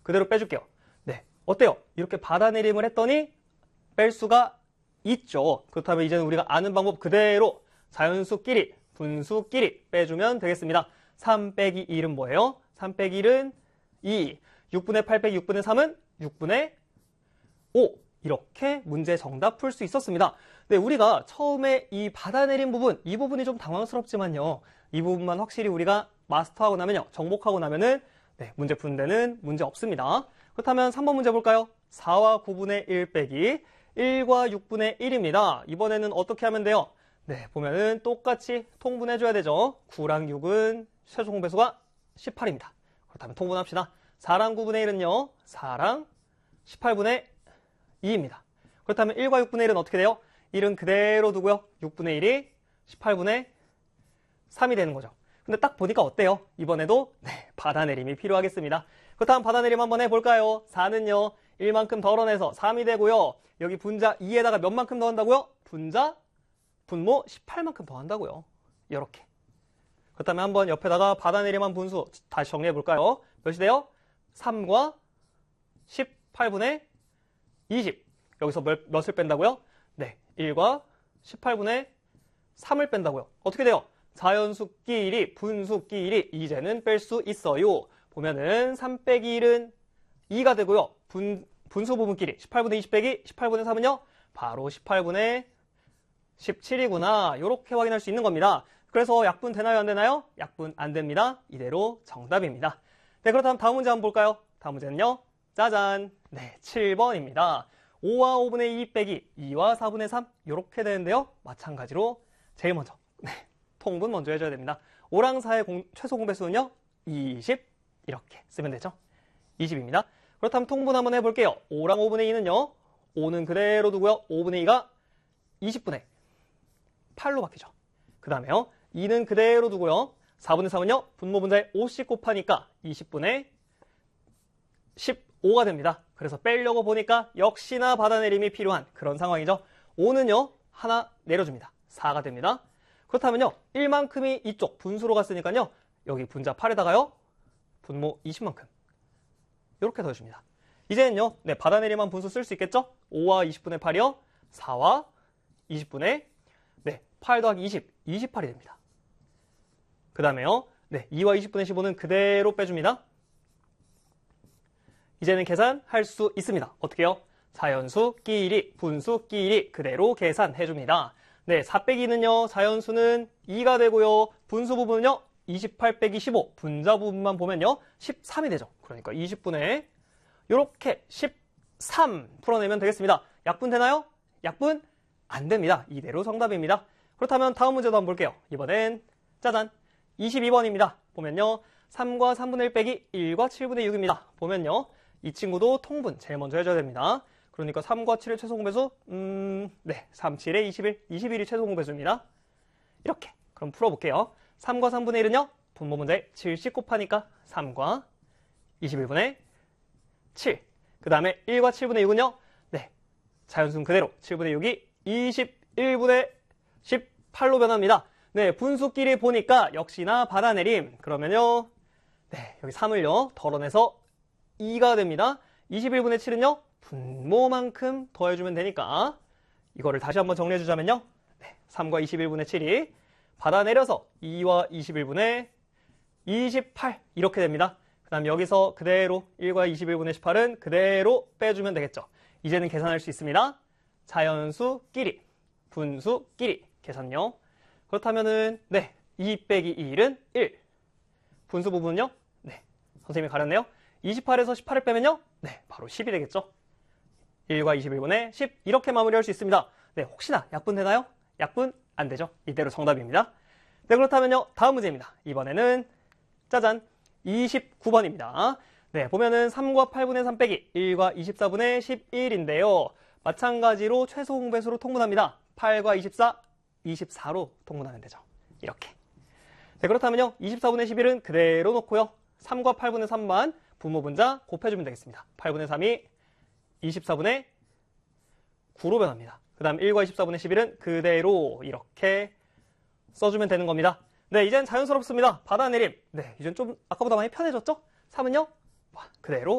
그대로 빼줄게요. 네, 어때요? 이렇게 받아내림을 했더니 뺄 수가 있죠. 그렇다면 이제는 우리가 아는 방법 그대로 자연수끼리, 분수끼리 빼주면 되겠습니다. 3 빼기 1은 뭐예요? 3 빼기 1은 2. 6분의 8 빼기 6분의 3은 6분의 5. 이렇게 문제 정답 풀 수 있었습니다. 네, 우리가 처음에 이 받아내린 부분, 이 부분이 좀 당황스럽지만요. 이 부분만 확실히 우리가 마스터하고 나면요. 정복하고 나면은 네, 문제 푸는 데는 문제 없습니다. 그렇다면 3번 문제 볼까요? 4와 9분의 1 빼기 1과 6분의 1입니다. 이번에는 어떻게 하면 돼요? 네, 보면은 똑같이 통분해줘야 되죠. 9랑 6은 최소 공배수가 18입니다. 그렇다면 통분합시다. 4랑 9분의 1은요. 4랑 18분의 2입니다. 그렇다면 1과 6분의 1은 어떻게 돼요? 1은 그대로 두고요. 6분의 1이 18분의 3이 되는 거죠. 근데 딱 보니까 어때요? 이번에도 네, 받아내림이 필요하겠습니다. 그렇다면 받아내림 한번 해볼까요? 4는요. 1만큼 덜어내서 3이 되고요. 여기 분자 2에다가 몇 만큼 더한다고요? 분모 18만큼 더한다고요. 이렇게. 그렇다면 한번 옆에다가 받아내림한 분수 다시 정리해볼까요? 몇이 돼요? 3과 18분의 20. 여기서 몇을 뺀다고요? 네, 1과 18분의 3을 뺀다고요. 어떻게 돼요? 자연수끼리, 분수끼리 이제는 뺄 수 있어요. 보면은 3 빼기 1은 2가 되고요. 분수 부분끼리 18분의 20 빼기 18분의 3은요. 바로 18분의 17이구나. 이렇게 확인할 수 있는 겁니다. 그래서 약분 되나요? 안 되나요? 약분 안 됩니다. 이대로 정답입니다. 네, 그렇다면 다음 문제 한번 볼까요? 다음 문제는요. 짜잔. 네, 7번입니다. 5와 5분의 2 빼기 2와 4분의 3 이렇게 되는데요. 마찬가지로 제일 먼저 네, 통분 먼저 해줘야 됩니다. 5랑 4의 최소 공배수는요. 20 이렇게 쓰면 되죠. 20입니다. 그렇다면 통분 한번 해볼게요. 5랑 5분의 2는요. 5는 그대로 두고요. 5분의 2가 20분의 8로 바뀌죠. 그 다음에요. 2는 그대로 두고요. 4분의 3은요. 분모 분자에 5씩 곱하니까 20분의 15가 됩니다. 그래서 빼려고 보니까 역시나 받아내림이 필요한 그런 상황이죠. 5는요. 하나 내려줍니다. 4가 됩니다. 그렇다면요. 1만큼이 이쪽 분수로 갔으니까요. 여기 분자 8에다가요. 분모 20만큼. 이렇게 더해줍니다. 이제는요. 네, 받아내림한 분수 쓸 수 있겠죠? 5와 20분의 8이요. 4와 20분의 네, 8 더하기 20, 28이 됩니다. 그 다음에요. 네, 2와 20분의 15는 그대로 빼줍니다. 이제는 계산할 수 있습니다. 어떻게 해요? 자연수끼리, 분수끼리 그대로 계산해줍니다. 네, 4 빼기 2는요. 자연수는 2가 되고요. 분수 부분은요. 28 빼기 15, 분자 부분만 보면요. 13이 되죠. 그러니까 20분의 이렇게 13 풀어내면 되겠습니다. 약분 되나요? 약분 안 됩니다. 이대로 정답입니다. 그렇다면 다음 문제도 한번 볼게요. 이번엔 짜잔 22번입니다. 보면요. 3과 3분의 1 빼기 1과 7분의 6입니다. 보면요. 이 친구도 통분 제일 먼저 해줘야 됩니다. 그러니까 3과 7의 최소 공배수 네, 3, 7에 21, 21이 최소 공배수입니다. 이렇게 그럼 풀어볼게요. 3과 3분의 1은요. 분모 문제에 7씩 곱하니까 3과 21분의 7. 그 다음에 1과 7분의 6은요. 네, 자연수는 그대로 7분의 6이 21분의 18로 변합니다. 네, 분수끼리 보니까 역시나 받아내림. 그러면요. 네, 여기 3을요. 덜어내서 2가 됩니다. 21분의 7은요. 분모만큼 더해주면 되니까 이거를 다시 한번 정리해주자면요. 네, 3과 21분의 7이 받아내려서 2와 21분의 28 이렇게 됩니다. 그 다음 여기서 그대로 1과 21분의 18은 그대로 빼주면 되겠죠. 이제는 계산할 수 있습니다. 자연수끼리, 분수끼리 계산요. 그렇다면은 네, 2 빼기 1은 1. 분수 부분은요. 네, 선생님이 가렸네요. 28에서 18을 빼면요. 네, 바로 10이 되겠죠. 1과 21분의 10 이렇게 마무리할 수 있습니다. 네, 혹시나 약분 되나요? 약분 안 되죠. 이대로 정답입니다. 네, 그렇다면요. 다음 문제입니다. 이번에는 짜잔 29번입니다. 네, 보면은 3과 8분의 3 빼기 1과 24분의 11인데요. 마찬가지로 최소 공배수로 통분합니다. 8과 24, 24로 통분하면 되죠. 이렇게. 네, 그렇다면요. 24분의 11은 그대로 놓고요. 3과 8분의 3만 분모 분자 곱해주면 되겠습니다. 8분의 3이 24분의 9로 변합니다. 그 다음 1과 24분의 11은 그대로 이렇게 써주면 되는 겁니다. 네, 이젠 자연스럽습니다. 받아내림. 네, 이젠 좀 아까보다 많이 편해졌죠? 3은요? 그대로